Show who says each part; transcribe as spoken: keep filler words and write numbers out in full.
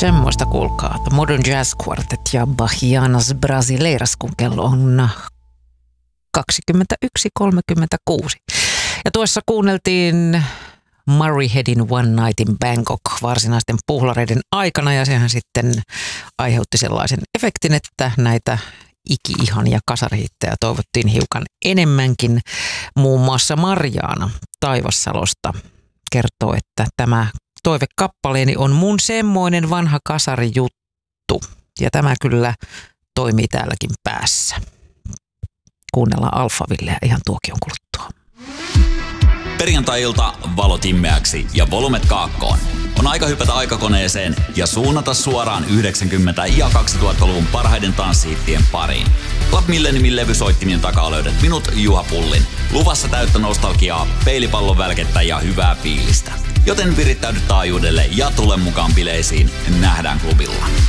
Speaker 1: Semmoista kuulkaa. Modern Jazz Quartet ja Bahianas Brasileiras, kun kello on kaksikymmentäyksi kolmekymmentäkuusi. Ja tuossa kuunneltiin Murray Headin One Night in Bangkok varsinaisten puhlareiden aikana, ja sehän sitten aiheutti sellaisen efektin, että näitä iki-ihania kasarihittejä toivottiin hiukan enemmänkin. Muun muassa Marjaana Taivassalosta kertoo, että tämä toivekappaleeni on mun semmoinen vanha kasarijuttu. Ja tämä kyllä toimii täälläkin päässä. Kuunnellaan Alphavillea ihan tuokion kuluttua.
Speaker 2: Perjantai-ilta valot immeäksi ja volumet kaakkoon. On aika hypätä aikakoneeseen ja suunnata suoraan yhdeksänkymmentä- ja kaksituhattaluvun parhaiden tanssihittien pariin. Club Milleniumin levysoittimien takaa löydät minut, Juha Pullin. Luvassa täyttä nostalgiaa, peilipallon välkettä ja hyvää fiilistä. Joten virittäydy taajuudelle ja tule mukaan bileisiin. Nähdään klubilla.